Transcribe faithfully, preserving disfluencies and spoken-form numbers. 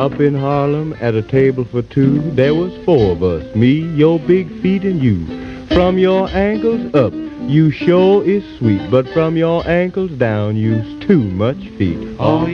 up in Harlem at a table for two. There was four of us, me, your big feet, and you. From your ankles up, you sure is sweet, but from your ankles down, you's too much feet. Oh,